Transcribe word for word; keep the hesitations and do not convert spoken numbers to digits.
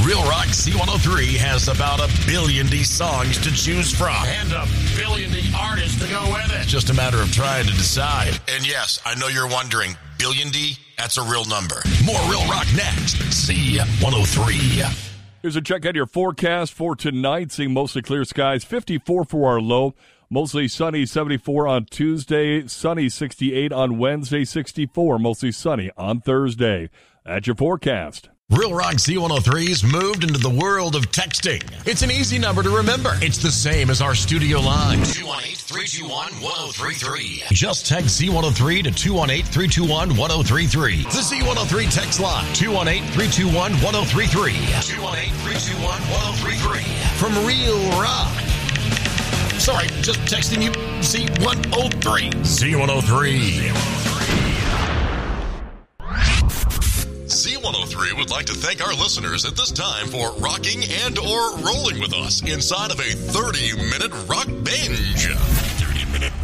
Real Rock Z one oh three has about a billion D songs to choose from. And a billion D artists to go with it. It's just a matter of trying to decide. And yes, I know you're wondering, billion D? That's a real number. More Real Rock next. Z one oh three. Here's a check on your forecast for tonight. Seeing mostly clear skies, fifty-four for our low. Mostly sunny, seventy-four on Tuesday. Sunny, sixty-eight on Wednesday. sixty-four, mostly sunny on Thursday. That's your forecast. Real Rock Z one oh three's moved into the world of texting. It's an easy number to remember. It's the same as our studio line. two one eight, three two one, one oh three three. Just text Z one oh three to two one eight, three two one, one oh three three. The Z one oh three text line. two one eight, three two one, one oh three three. two one eight, three two one, one oh three three. From Real Rock. Sorry, just texting you Z one oh three. Z one oh three. Z one oh three would like to thank our listeners at this time for rocking and or rolling with us inside of a thirty-minute rock binge.